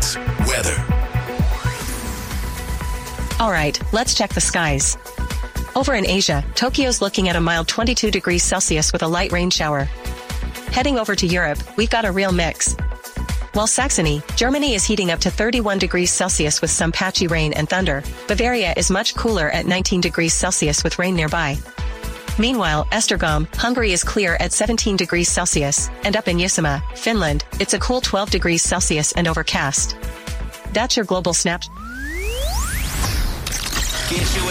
Tides weather. All right, let's check the skies. Over in Asia, Tokyo's looking at a mild 22 degrees Celsius with a light rain shower. Heading over to Europe, we've got a real mix. While Saxony, Germany is heating up to 31 degrees Celsius with some patchy rain and thunder, Bavaria is much cooler at 19 degrees Celsius with rain nearby. Meanwhile, Esztergom, Hungary is clear at 17 degrees Celsius, and up in Uusimaa, Finland, it's a cool 12 degrees Celsius and overcast. That's your global snapshot.